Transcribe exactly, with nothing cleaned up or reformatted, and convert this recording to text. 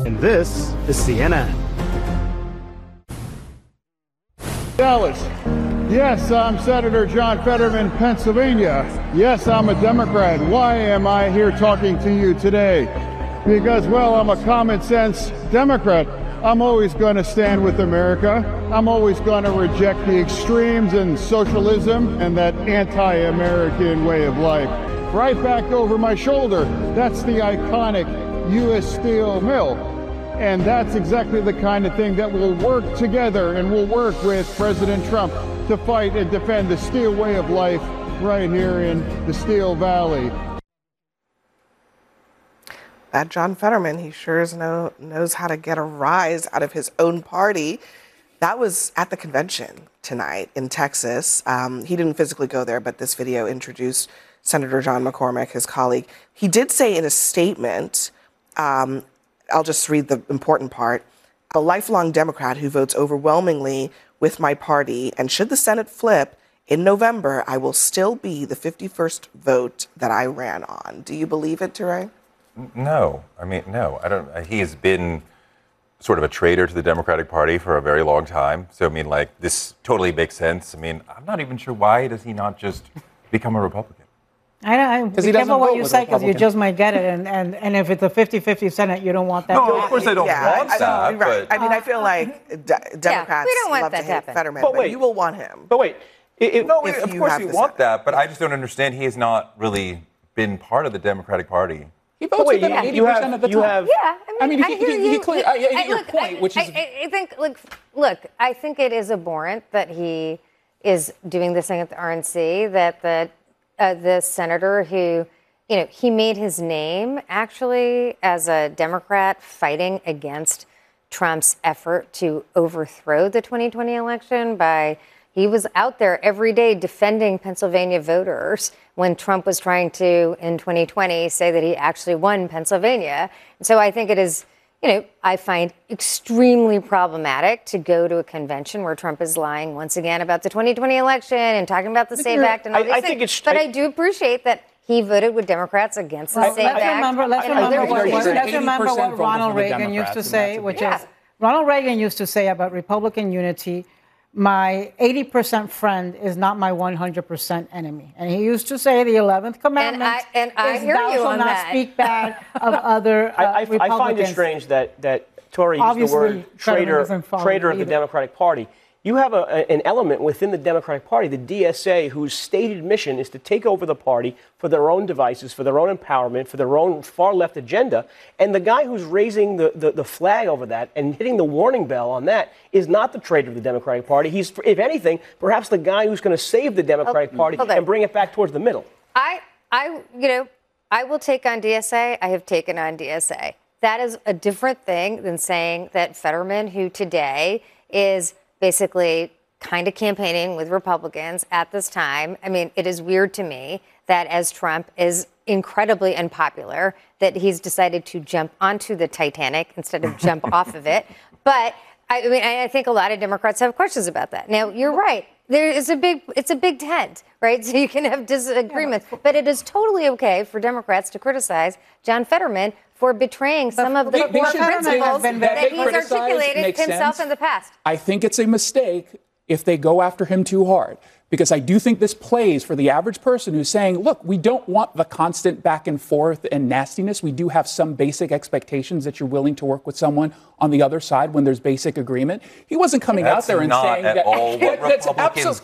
And this is C N N. Dallas. Yes, I'm Senator John Fetterman, Pennsylvania. Yes, I'm a Democrat. Why am I here talking to you today? Because, well, I'm a common sense Democrat. I'm always going to stand with America. I'm always going to reject the extremes and socialism and that anti-American way of life. Right back over my shoulder, that's the iconic U S Steel Mill. And that's exactly the kind of thing that will work together and will work with President Trump to fight and defend the steel way of life right here in the Steel Valley. That John Fetterman, he sure is know, knows how to get a rise out of his own party. That was at the convention tonight in Texas. Um, he didn't physically go there, but this video introduced Senator John McCormack, his colleague. He did say in a statement, um, I'll just read the important part, a lifelong Democrat who votes overwhelmingly with my party, and should the Senate flip in November, I will still be the fifty-first vote that I ran on. Do you believe it, Teray? No, I mean, no, I don't. He has been sort of a traitor to the Democratic Party for a very long time. So, I mean, like, this totally makes sense. I mean, I'm not even sure why does he not just become a Republican? I don't know. Be careful what you say, because you just might get it. And, and, and if it's a fifty-fifty Senate, you don't want that. No, of course I don't yeah, want I, that. I, right. But I mean, I feel like de- Democrats we don't want love that to to hate happen. Fetterman, but, but, wait, you will want him. But wait. It, it, no, if of you course have we the want Senate. that, but I just don't understand. He has not really been part of the Democratic Party. He votes wait, with them you, eighty you percent have, of the you time. have, Yeah, I mean, I mean, I he, hear he, he, you. clear, I, I, I, your look, point, I, which is... I, I think, look, look, I think it is abhorrent that he is doing this thing at the R N C, that the, uh, the senator who, you know, he made his name, actually, as a Democrat fighting against Trump's effort to overthrow the twenty twenty election by... He was out there every day defending Pennsylvania voters when Trump was trying to, in twenty twenty, say that he actually won Pennsylvania. And so I think it is, you know, I find extremely problematic to go to a convention where Trump is lying once again about the twenty twenty election and talking about the SAVE Act and all I, these I things. Think it's, but I, I do appreciate that he voted with Democrats against the Well, SAVE let's Act. remember, let's and remember, other what, issues. let's remember what voted Ronald for the Reagan used to Democrats, say, and which yeah. is, Ronald Reagan used to say about Republican unity, my eighty percent friend is not my one hundred percent enemy. And he used to say the eleventh commandment And I- and I is hear thou you shalt on not that. speak bad of other uh, I, I, Republicans. I find it strange that, that Tory used the Obviously, word Fetterman traitor, isn't following traitor of the either. Democratic Party. You have a, a, an element within the Democratic Party, the D S A, whose stated mission is to take over the party for their own devices, for their own empowerment, for their own far-left agenda. And the guy who's raising the, the, the flag over that and hitting the warning bell on that is not the traitor of the Democratic Party. He's, if anything, perhaps the guy who's going to save the Democratic Oh, Party hold on. and bring it back towards the middle. I, I, you know, I will take on D S A. I have taken on D S A. That is a different thing than saying that Fetterman, who today is basically kind of campaigning with Republicans at this time. I mean, it is weird to me that as Trump is incredibly unpopular, that he's decided to jump onto the Titanic instead of jump off of it. But I mean, I think a lot of Democrats have questions about that. Now, you're right. There is a big, it's a big tent, right? So you can have disagreements, but it is totally okay for Democrats to criticize John Fetterman for betraying some of the They- they core should- principles that that they he's criticize articulated makes himself sense. in the past. I think it's a mistake if they go after him too hard, because I do think this plays for the average person who's saying, look, we don't want the constant back and forth and nastiness. We do have some basic expectations that you're willing to work with someone on the other side when there's basic agreement. He wasn't coming That's out there and not saying at that. all what That's Republicans